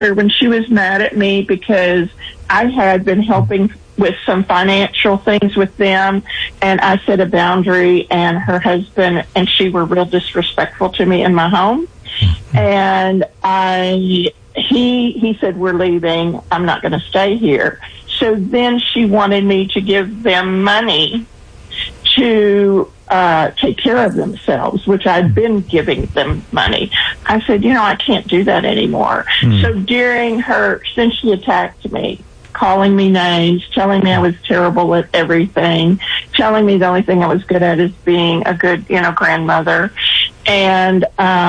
when she was mad at me because I had been helping with some financial things with them, and I set a boundary, and her husband and she were real disrespectful to me in my home. And he said, we're leaving. I'm not going to stay here. So then she wanted me to give them money to take care of themselves, which I'd been giving them money. I said, I can't do that anymore. So during since she attacked me, calling me names, telling me I was terrible at everything, telling me the only thing I was good at is being a good, grandmother. And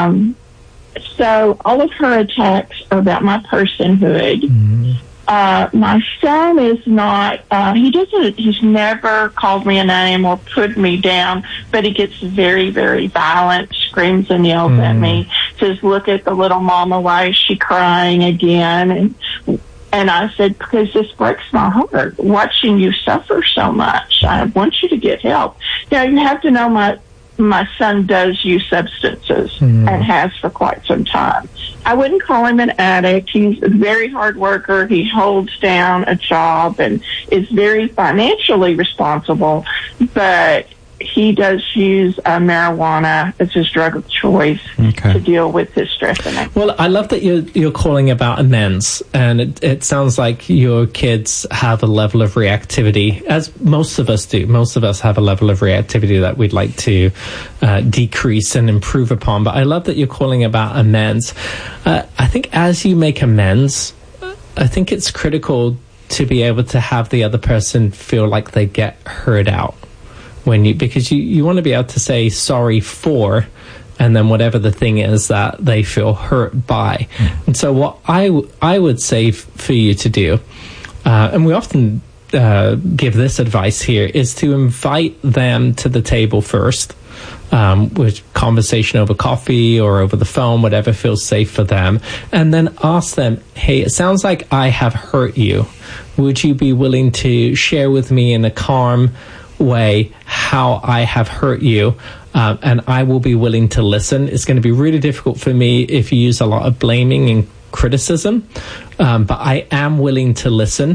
so all of her attacks are about my personhood. My son is not, he's never called me a name or put me down, but he gets very, very violent, screams and yells at me, says, look at the little mama, why is she crying again? And I said, because this breaks my heart, watching you suffer so much. I want you to get help. Now, you have to know my son does use substances and has for quite some time. I wouldn't call him an addict. He's a very hard worker. He holds down a job and is very financially responsible, but he does use marijuana as his drug of choice to deal with his stress and anxiety. Well, I love that you're calling about amends, and it sounds like your kids have a level of reactivity, as most of us do. Most of us have a level of reactivity that we'd like to decrease and improve upon. But I love that you're calling about amends. I think as you make amends, I think it's critical to be able to have the other person feel like they get heard out. Because you want to be able to say sorry for, and then whatever the thing is that they feel hurt by. And so what I would say for you to do, and we often give this advice here, is to invite them to the table first, with conversation over coffee or over the phone, whatever feels safe for them, and then ask them, hey, it sounds like I have hurt you. Would you be willing to share with me in a calm way how I have hurt you, and I will be willing to listen. It's going to be really difficult for me if you use a lot of blaming and criticism, but I am willing to listen,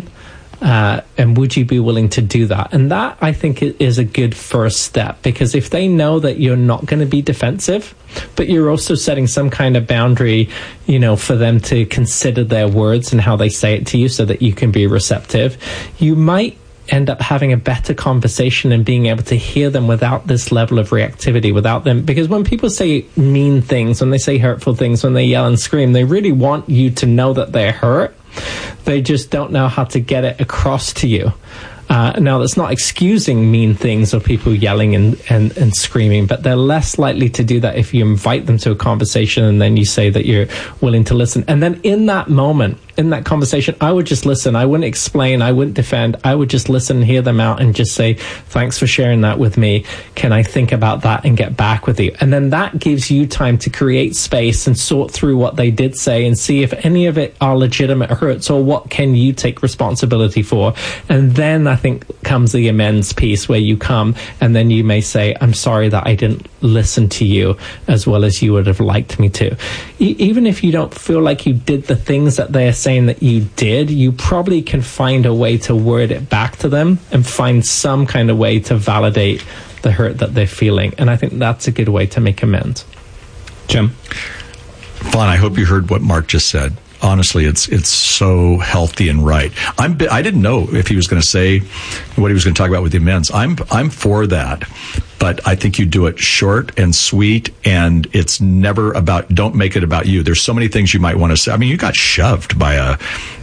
and would you be willing to do that? And that, I think, is a good first step, because if they know that you're not going to be defensive, but you're also setting some kind of boundary, for them to consider their words and how they say it to you so that you can be receptive, you might end up having a better conversation and being able to hear them without this level of reactivity, without them. Because when people say mean things, when they say hurtful things, when they yell and scream, they really want you to know that they're hurt. They just don't know how to get it across to you. Now, that's not excusing mean things or people yelling and screaming, but they're less likely to do that if you invite them to a conversation and then you say that you're willing to listen. And then in that moment, in that conversation, I would just listen. I wouldn't explain. I wouldn't defend. I would just listen, hear them out, and just say, thanks for sharing that with me. Can I think about that and get back with you? And then that gives you time to create space and sort through what they did say and see if any of it are legitimate hurts or what can you take responsibility for. And then I think comes the amends piece, where you come and then you may say, I'm sorry that I didn't listen to you as well as you would have liked me to. Even if you don't feel like you did the things that they're saying that you did, you probably can find a way to word it back to them and find some kind of way to validate the hurt that they're feeling. And I think that's a good way to make amends. Jim? Vaughn, I hope you heard what Mark just said. Honestly, it's so healthy and right. I didn't know if he was going to say what he was going to talk about with the amends. I'm for that, but I think you do it short and sweet, and it's never about. Don't make it about you. There's so many things you might want to say. I mean, you got shoved by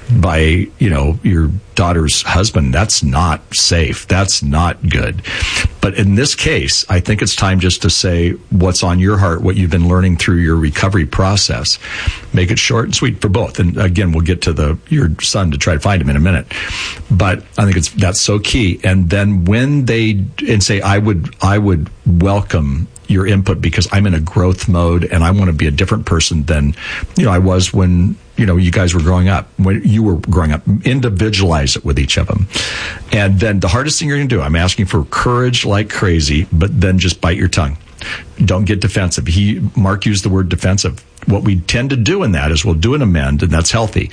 your daughter's husband. That's not safe. That's not good. But in this case, I think it's time just to say what's on your heart, what you've been learning through your recovery process. Make it short and sweet for both. And again, we'll get to your son to try to find him in a minute. But I think that's so key. And then when they say, I would welcome your input because I'm in a growth mode and I want to be a different person than, I was when, you guys were growing up. When you were growing up, individualize it with each of them. And then the hardest thing you're going to do, I'm asking for courage like crazy, but then just bite your tongue. Don't get defensive. Mark used the word defensive. what we tend to do in that is we'll do an amend, and that's healthy.